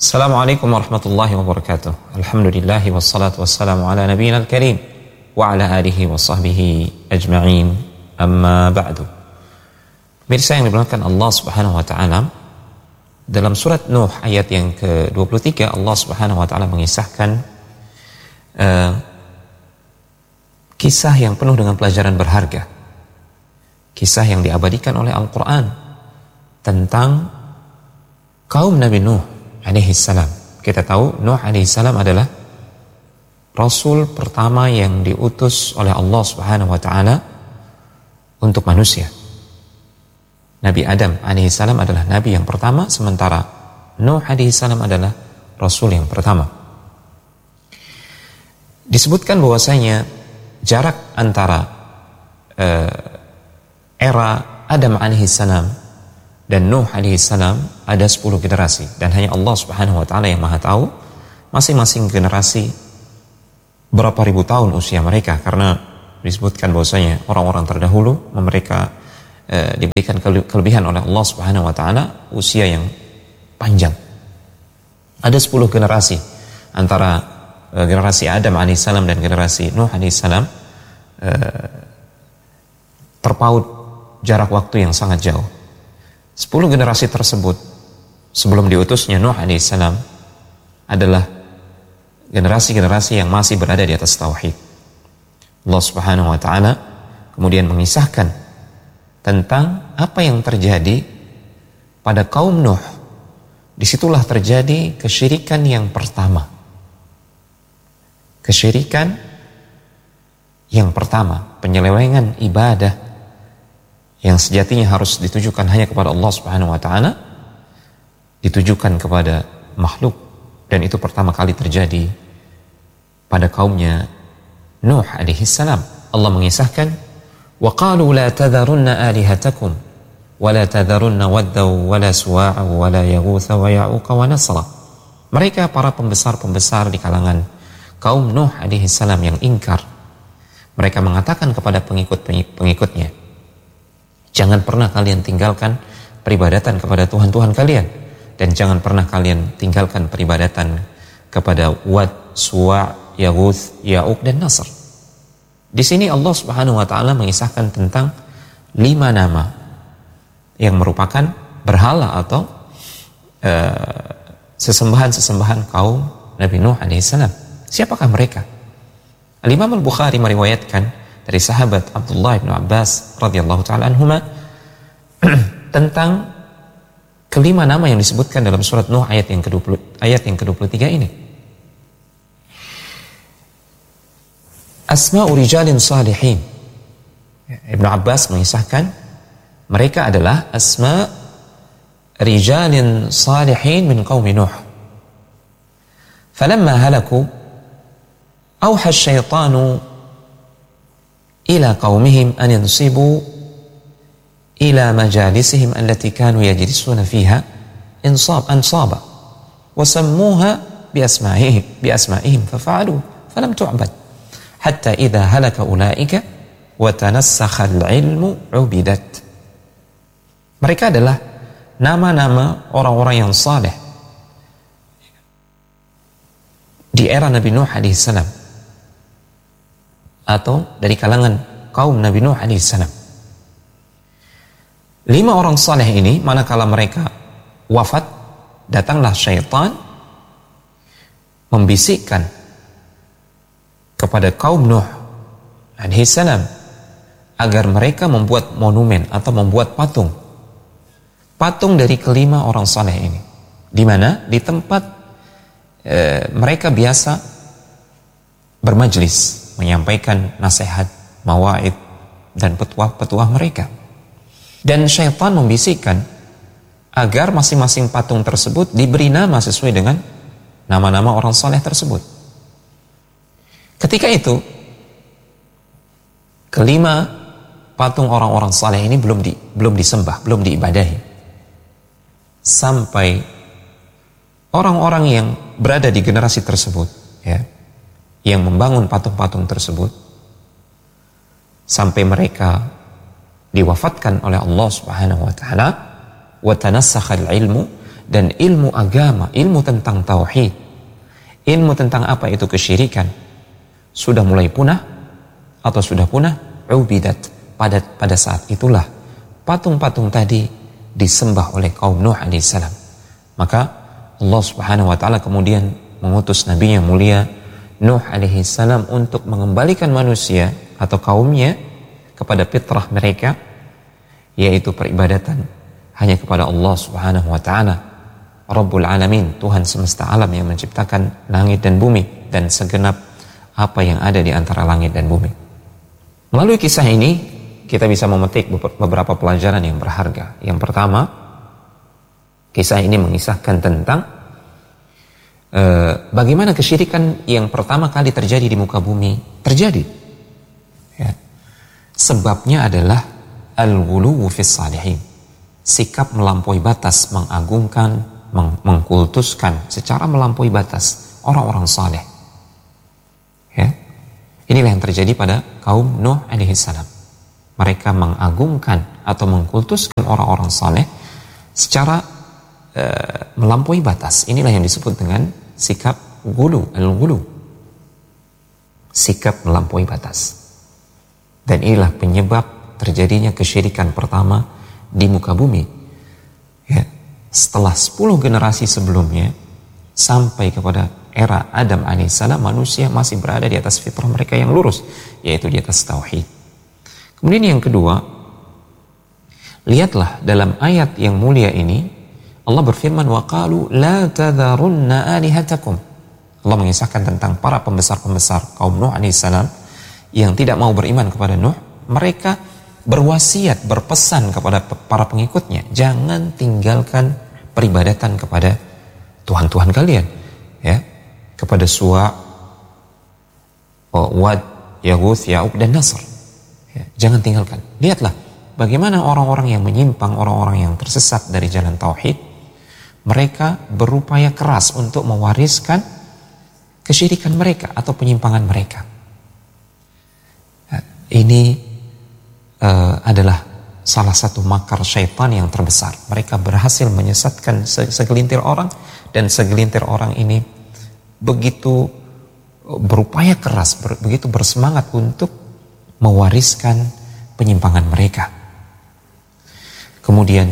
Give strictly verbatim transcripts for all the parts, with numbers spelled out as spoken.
Assalamualaikum warahmatullahi wabarakatuh. Alhamdulillahi wassalatu wassalamu ala nabiyina al-karim wa ala alihi wa sahbihi ajma'in, amma ba'du. Pemirsa yang dimuliakan Allah Subhanahu wa taala, dalam surat Nuh ayat yang ke dua puluh tiga Allah Subhanahu wa taala mengisahkan uh, kisah yang penuh dengan pelajaran berharga. Kisah yang diabadikan oleh Al-Qur'an tentang kaum Nabi Nuh alaihi salam. Kita tahu Nuh alaihi salam adalah rasul pertama yang diutus oleh Allah Subhanahu wa taala untuk manusia. Nabi Adam alaihi salam adalah nabi yang pertama, sementara Nuh alaihi salam adalah rasul yang pertama. Disebutkan bahwasanya jarak antara uh, era Adam alaihi salam dan Nuh alaihi salam ada sepuluh generasi, dan hanya Allah Subhanahu wa taala yang Maha tahu masing-masing generasi berapa ribu tahun usia mereka, karena disebutkan bahwasanya orang-orang terdahulu mereka e, diberikan kelebihan oleh Allah Subhanahu wa taala usia yang panjang. Ada sepuluh generasi antara e, generasi Adam alaihi salam dan generasi Nuh alaihi salam, e, terpaut jarak waktu yang sangat jauh. Sepuluh generasi tersebut sebelum diutusnya Nuh alaihissalam adalah generasi-generasi yang masih berada di atas tauhid. Allah Subhanahu wa taala kemudian mengisahkan tentang apa yang terjadi pada kaum Nuh. Disitulah terjadi kesyirikan yang pertama. Kesyirikan yang pertama, penyelewengan ibadah yang sejatinya harus ditujukan hanya kepada Allah Subhanahu wa taala, ditujukan kepada makhluk, dan itu pertama kali terjadi pada kaumnya Nuh alaihi salam. Allah mengisahkan, wa qalu la tadharunna alihatakum wa la tadharunna wadda wa la suwa'a wa la yaghutha wa ya'uqa wa nasra. Mereka para pembesar-pembesar di kalangan kaum Nuh alaihi salam yang ingkar, mereka mengatakan kepada pengikut-pengikutnya, jangan pernah kalian tinggalkan peribadatan kepada Tuhan-Tuhan kalian, dan jangan pernah kalian tinggalkan peribadatan kepada Wad, Suwa', Yaghuth, Ya'uq dan Nasr. Di sini Allah Subhanahu wa taala mengisahkan tentang lima nama yang merupakan berhala atau uh, sesembahan-sesembahan kaum Nabi Nuh alaihi salam. Siapakah mereka? Al-Imam Al-Bukhari meriwayatkan dari sahabat Abdullah bin Abbas radhiyallahu taala anhuma tentang kelima nama yang disebutkan dalam surat Nuh ayat yang ke dua puluh ayat yang ke dua puluh tiga ini. Asma'u rijalin salihin. Ibnu Abbas mengisahkan mereka adalah asma' rijalin salihin min qaumi Nuh. Falamma halaku awha asy-syaitanu ila qaumihim an yansibu ila majalisihim allati kanu yajlisuna fiha insab ansaba wa sammuha bi asma'ihim bi asma'ihim fa fa'alu falam tu'bad hatta idha halaka ulaika wa tanassakha al-ilmu ubidat. Mereka adalah nama-nama orang-orang yang saleh di era Nabi Nuh alaihi salam, atau dari kalangan kaum Nabi Nuh alaihi salam. Lima orang saleh ini manakala mereka wafat, datanglah syaitan membisikkan kepada kaum Nuh alaihi salam agar mereka membuat monumen atau membuat patung. Patung dari kelima orang saleh ini, di mana di tempat e, mereka biasa bermajlis, menyampaikan nasihat, mawaid, dan petuah-petuah mereka. Dan syaitan membisikkan agar masing-masing patung tersebut diberi nama sesuai dengan nama-nama orang saleh tersebut. Ketika itu, kelima patung orang-orang saleh ini belum di, belum disembah, belum diibadahi, sampai orang-orang yang berada di generasi tersebut, ya, yang membangun patung-patung tersebut, sampai mereka diwafatkan oleh Allah Subhanahu wa taala, wa tanassakha al-ilmu, dan ilmu agama, ilmu tentang tauhid, ilmu tentang apa itu kesyirikan sudah mulai punah atau sudah punah, ubidat, pada pada saat itulah patung-patung tadi disembah oleh kaum Nuh alaihissalam. Maka Allah Subhanahu wa taala kemudian mengutus nabi yang mulia Nuh alaihissalam untuk mengembalikan manusia atau kaumnya kepada fitrah mereka, yaitu peribadatan hanya kepada Allah Subhanahu wa taala, Rabbul Alamin, Tuhan semesta alam yang menciptakan langit dan bumi dan segenap apa yang ada di antara langit dan bumi. Melalui kisah ini kita bisa memetik beberapa pelajaran yang berharga. Yang pertama, kisah ini mengisahkan tentang uh, bagaimana kesyirikan yang pertama kali terjadi di muka bumi terjadi. Ya. Sebabnya adalah al-ghuluwu fis salihin, sikap melampaui batas, mengagungkan, meng mengkultuskan secara melampaui batas orang-orang saleh. Ya. Inilah yang terjadi pada kaum Nuh alaihissalam. Mereka mengagungkan atau mengkultuskan orang-orang saleh secara uh, melampaui batas. Inilah yang disebut dengan sikap ghulu, al-ghulu, sikap melampaui batas. Dan inilah penyebab terjadinya kesyirikan pertama di muka bumi. Ya. Setelah sepuluh generasi sebelumnya sampai kepada era Adam alaihissalam, manusia masih berada di atas fitrah mereka yang lurus, yaitu di atas tauhid. Kemudian yang kedua, lihatlah dalam ayat yang mulia ini Allah berfirman, wa qalu la tadharunna alihatakum. Allah mengisahkan tentang para pembesar-pembesar kaum Nuh alaihissalam yang tidak mau beriman kepada Nuh. Mereka berwasiat, berpesan kepada para pengikutnya, jangan tinggalkan peribadatan kepada Tuhan-Tuhan kalian, ya, kepada Suwa, Wad, Yaguth, Ya'uq dan Nasr. Ya, jangan tinggalkan. Lihatlah bagaimana orang-orang yang menyimpang, orang-orang yang tersesat dari jalan tauhid, mereka berupaya keras untuk mewariskan kesyirikan mereka atau penyimpangan mereka. Ya, ini uh, adalah salah satu makar syaitan yang terbesar. Mereka berhasil menyesatkan segelintir orang, dan segelintir orang ini begitu berupaya keras, ber, begitu bersemangat untuk mewariskan penyimpangan mereka. Kemudian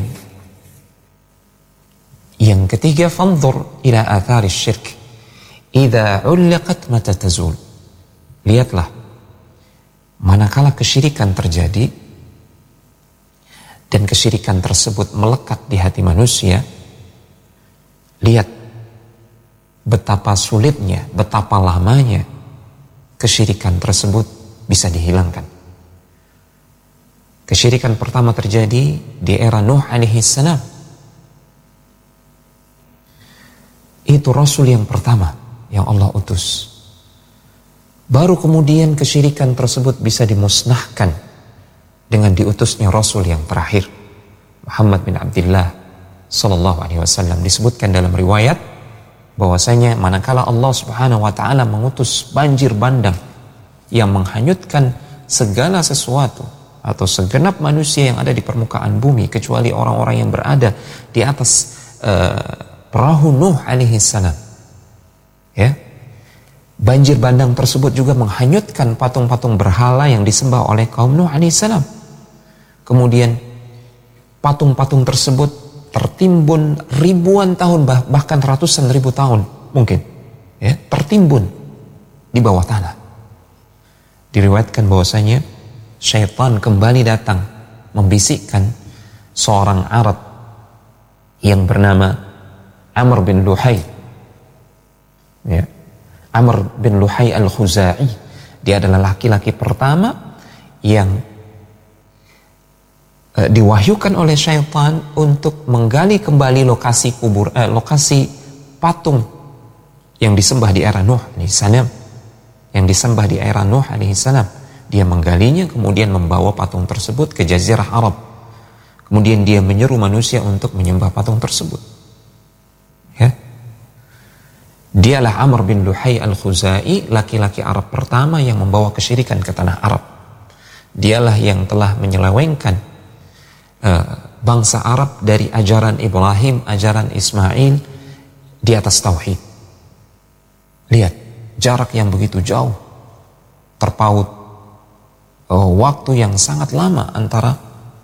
yang ketiga, fanzur ila athari syirk idza ulliqat mata tazul. Lihatlah manakala kesyirikan terjadi dan kesyirikan tersebut melekat di hati manusia, lihat betapa sulitnya, betapa lamanya kesyirikan tersebut bisa dihilangkan. Kesyirikan pertama terjadi di era Nuh alaihissalam. Itu Rasul yang pertama yang Allah utus. Baru kemudian kesyirikan tersebut bisa dimusnahkan dengan diutusnya Rasul yang terakhir, Muhammad bin Abdullah sallallahu alaihi wasallam. Disebutkan dalam riwayat bahwasanya manakala Allah Subhanahu wa taala mengutus banjir bandang yang menghanyutkan segala sesuatu atau segenap manusia yang ada di permukaan bumi kecuali orang-orang yang berada di atas uh, perahu Nuh alaihi salam. Ya. Banjir bandang tersebut juga menghanyutkan patung-patung berhala yang disembah oleh kaum Nuh alaihi salam. Kemudian patung-patung tersebut tertimbun ribuan tahun, bahkan ratusan ribu tahun mungkin, ya, tertimbun di bawah tanah. Diriwayatkan bahwasanya syaitan kembali datang membisikkan seorang Arab yang bernama Amr bin Luhai, ya, Amr bin Luhai al-Khuzai. Dia adalah laki-laki pertama yang uh, diwahyukan oleh syaitan untuk menggali kembali lokasi kubur, uh, lokasi patung yang disembah di era Nuh alaihissalam. Yang disembah di era Nuh alaihissalam. Dia menggalinya, kemudian membawa patung tersebut ke Jazirah Arab. Kemudian dia menyeru manusia untuk menyembah patung tersebut. Ya. Dialah Amr bin Luhai al-Khuzai, laki-laki Arab pertama yang membawa kesyirikan ke tanah Arab. Dialah yang telah menyelewengkan uh, bangsa Arab dari ajaran Ibrahim, ajaran Ismail di atas tauhid. Lihat, jarak yang begitu jauh, terpaut uh, waktu yang sangat lama antara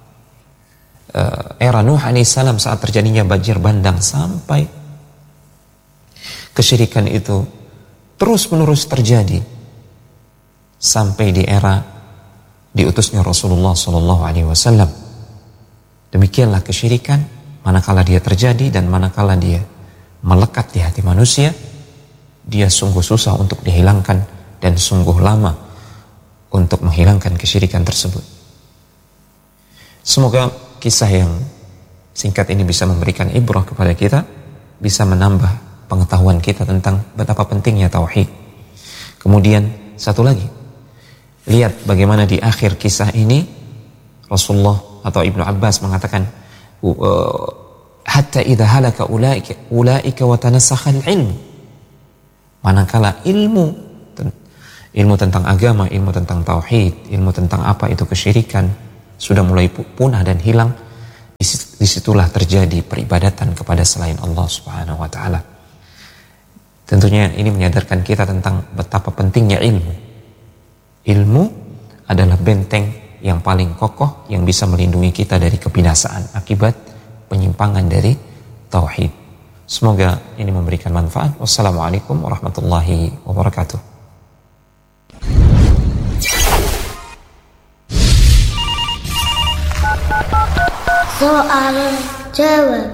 uh, era Nuh alaihissalam saat terjadinya banjir bandang sampai kesyirikan itu terus menerus terjadi sampai di era diutusnya Rasulullah Sallallahu Alaihi Wasallam. Demikianlah kesyirikan manakala dia terjadi dan manakala dia melekat di hati manusia, dia sungguh susah untuk dihilangkan dan sungguh lama untuk menghilangkan kesyirikan tersebut. Semoga kisah yang singkat ini bisa memberikan ibrah kepada kita, bisa menambah pengetahuan kita tentang betapa pentingnya tauhid. Kemudian satu lagi, lihat bagaimana di akhir kisah ini Rasulullah atau Ibnu Abbas mengatakan, hatta idza halaka ulaika ulaika wa tanasakha al-ilm. Manakala ilmu ilmu tentang agama, ilmu tentang tauhid, ilmu tentang apa itu kesyirikan sudah mulai punah dan hilang, disitulah terjadi peribadatan kepada selain Allah Subhanahu wa taala. Tentunya ini menyadarkan kita tentang betapa pentingnya ilmu. Ilmu adalah benteng yang paling kokoh yang bisa melindungi kita dari kebinasaan akibat penyimpangan dari tauhid. Semoga ini memberikan manfaat. Wassalamualaikum warahmatullahi wabarakatuh. Soal jawab.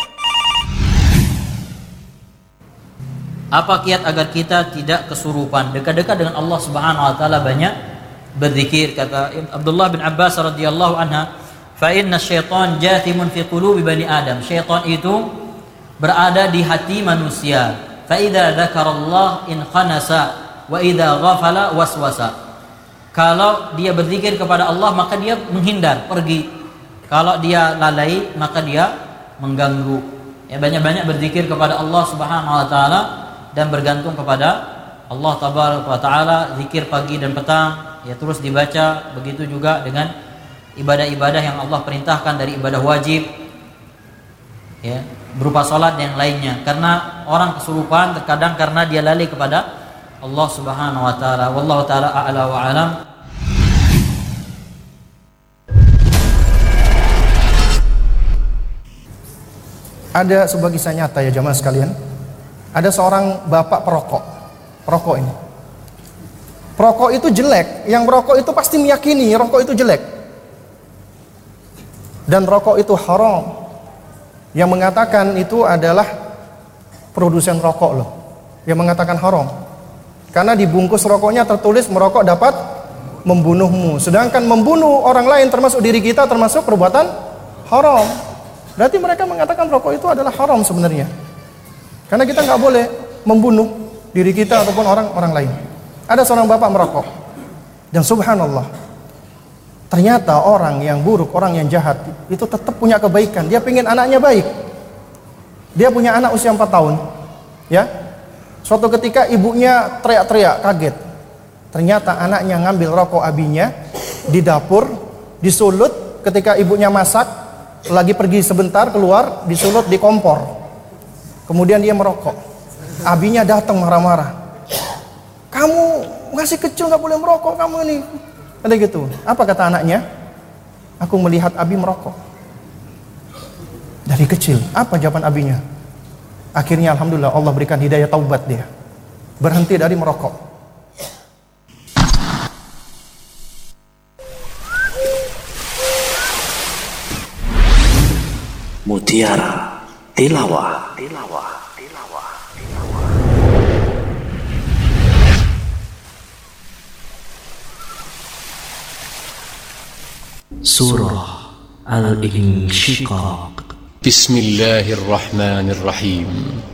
Apa kiat agar kita tidak kesurupan? Dekat-dekat dengan Allah Subhanahu wa taala banyak berzikir. Kata Abdullah bin Abbas radhiyallahu anha, fa inna syaitan jathimun fi qulubi bani Adam. Syaitan itu berada di hati manusia. Fa idza dzakarallah in khanasa wa idza ghafala waswasa. Kalau dia berzikir kepada Allah maka dia menghindar, pergi. Kalau dia lalai maka dia mengganggu. Ya, banyak-banyak berzikir kepada Allah Subhanahu wa taala dan bergantung kepada Allah Tabaraka wa taala, zikir pagi dan petang, ya terus dibaca. Begitu juga dengan ibadah-ibadah yang Allah perintahkan dari ibadah wajib, ya berupa salat dan yang lainnya. Karena orang kesurupan terkadang karena dia lalai kepada Allah Subhanahu wa taala. Wallahu taala a'la wa alam. Ada sebuah kisah nyata ya jamaah sekalian. Ada seorang bapak perokok. Perokok ini. Perokok itu jelek. Yang merokok itu pasti meyakini rokok itu jelek. Dan rokok itu haram. Yang mengatakan itu adalah produsen rokok loh. Yang mengatakan haram. Karena di bungkus rokoknya tertulis merokok dapat membunuhmu. Sedangkan membunuh orang lain termasuk diri kita termasuk perbuatan haram. Berarti mereka mengatakan rokok itu adalah haram sebenarnya. Karena kita nggak boleh membunuh diri kita ataupun orang-orang lain. Ada seorang bapak merokok. Dan subhanallah, ternyata orang yang buruk, orang yang jahat itu tetap punya kebaikan. Dia pengen anaknya baik. Dia punya anak usia empat tahun. Ya. Suatu ketika ibunya teriak-teriak, kaget. Ternyata anaknya ngambil rokok abinya di dapur, disulut ketika ibunya masak, lagi pergi sebentar keluar, disulut di kompor. Kemudian dia merokok. Abinya datang marah-marah. Kamu masih kecil nggak boleh merokok kamu ini. Ada gitu. Apa kata anaknya? Aku melihat abi merokok dari kecil. Apa jawaban abinya? Akhirnya alhamdulillah Allah berikan hidayah taubat dia. Berhenti dari merokok. Mutiara Tilawah. Tilawah. Tilawah. Tilawah. Surah Al-Insyiqaq. Bismillahirrahmanirrahim.